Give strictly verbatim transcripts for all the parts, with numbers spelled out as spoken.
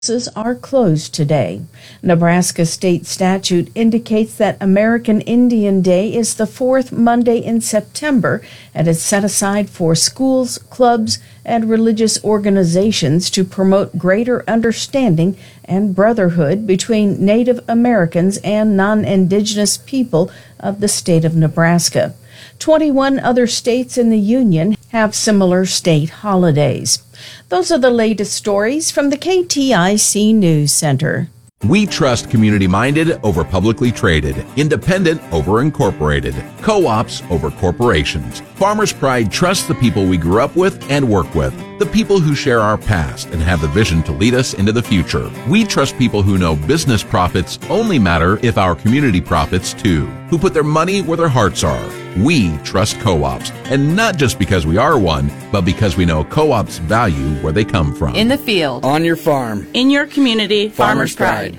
Are closed today. Nebraska state statute indicates that American Indian Day is the fourth Monday in September and is set aside for schools, clubs, and religious organizations to promote greater understanding and brotherhood between Native Americans and non-Indigenous people of the state of Nebraska. twenty-one other states in the Union have similar state holidays. Those are the latest stories from the K T I C News Center. We trust community-minded over publicly traded, independent over incorporated, co-ops over corporations. Farmers Pride trusts the people we grew up with and work with, the people who share our past and have the vision to lead us into the future. We trust people who know business profits only matter if our community profits too, who put their money where their hearts are. We trust co-ops, and not just because we are one, but because we know co-ops value where they come from. In the field. On your farm. In your community. Farmers Pride.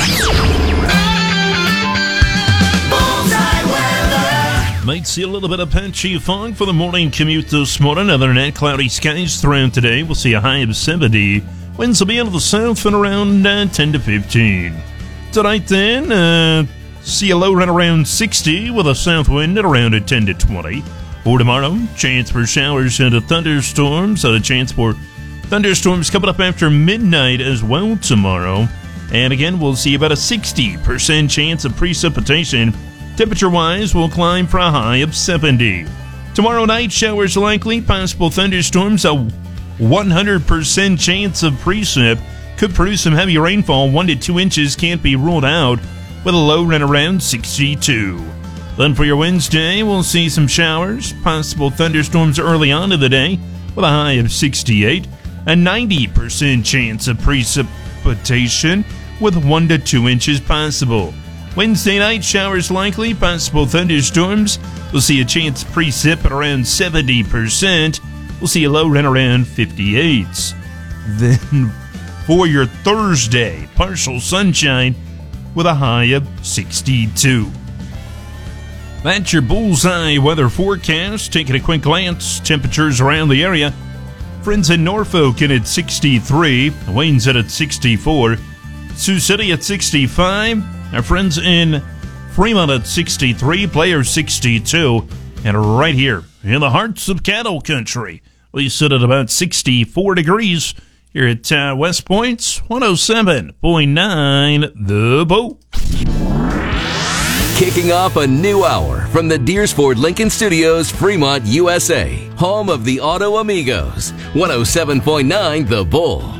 Might see a little bit of patchy fog for the morning commute this morning. Other than that, cloudy skies throughout today. We'll see a high of seventy. Winds will be out of the south and around uh, ten to fifteen. Tonight then, uh, see a low right around sixty with a south wind at around a ten to twenty. For tomorrow, chance for showers and thunderstorms. A chance for thunderstorms coming up after midnight as well tomorrow. And again, we'll see about a sixty percent chance of precipitation. Temperature-wise, we'll climb for a high of seventy. Tomorrow night, showers likely, possible thunderstorms, a one hundred percent chance of precip. Could produce some heavy rainfall, one to two inches can't be ruled out, with a low right around sixty-two. Then for your Wednesday, we'll see some showers, possible thunderstorms early on in the day, with a high of sixty-eight. A ninety percent chance of precipitation, with one to two inches possible. Wednesday night, showers likely, possible thunderstorms. We'll see a chance of precip at around seventy percent. We'll see a low right around fifty-eight. Then for your Thursday, partial sunshine with a high of sixty-two. That's your bullseye weather forecast. Taking a quick glance, temperatures around the area. Friends in Norfolk in at sixty-three, Wayne's in at sixty-four, Sioux City at sixty-five, our friends in Fremont at sixty-three, Blair sixty-two, and right here in the hearts of cattle country, we sit at about sixty-four degrees here at uh, West Point's one oh seven point nine The Boat. Kicking off a new hour from the Deersford Lincoln Studios, Fremont, U S A, home of the Auto Amigos, one oh seven point nine The Bull.